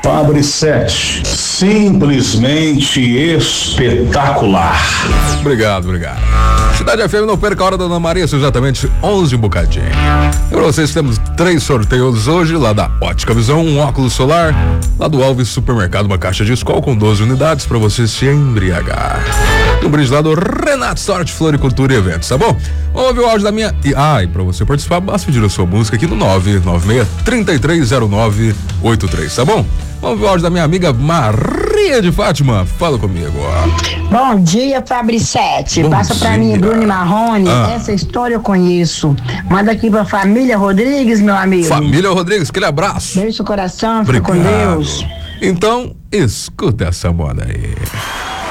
Fabricete, simplesmente espetacular. Obrigado. Cidade FM, não perca a hora da Ana Maria, são exatamente 11 um bocadinho. E pra vocês temos 3 sorteios hoje, lá da Ótica Visão, um óculos solar, lá do Alves Supermercado, uma caixa de Skol com 12 unidades pra você se embriagar. E um brinde lá do Renato Sorte, Floricultura e Eventos, tá bom? Vamos ouvir o áudio da minha... E pra você participar, basta pedir a sua música aqui no 996-330983, tá bom? Vamos ver o áudio da minha amiga Maria de Fátima. Fala comigo. Bom dia, Fabricete. Passa pra mim, Bruno Marrone. Essa história eu conheço. Manda aqui pra família Rodrigues, meu amigo. Família Rodrigues, aquele abraço. Beijo no coração, fica com Deus. Então, escuta essa moda aí.